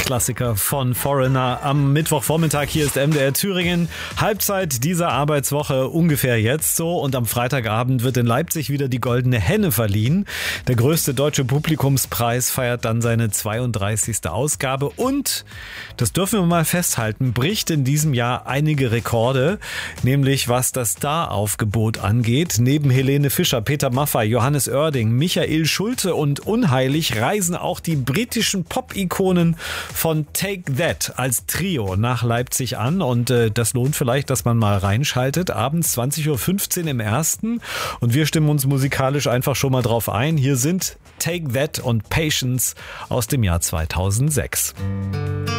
Klassiker von Foreigner am Mittwochvormittag. Hier ist MDR Thüringen. Halbzeit dieser Arbeitswoche ungefähr jetzt so. Und am Freitagabend wird in Leipzig wieder die Goldene Henne verliehen. Der größte deutsche Publikumspreis feiert dann seine 32. Ausgabe. Und, das dürfen wir mal festhalten, bricht in diesem Jahr einige Rekorde. Nämlich was das Staraufgebot angeht. Neben Helene Fischer, Peter Maffay, Johannes Oerding, Michael Schulte und Unheilig reisen auch die britischen Pop-Ikonen von Take That als Trio nach Leipzig an. Und das lohnt vielleicht, dass man mal reinschaltet. Abends 20.15 Uhr im Ersten. Und wir stimmen uns musikalisch einfach schon mal drauf ein. Hier sind Take That und Patience aus dem Jahr 2006.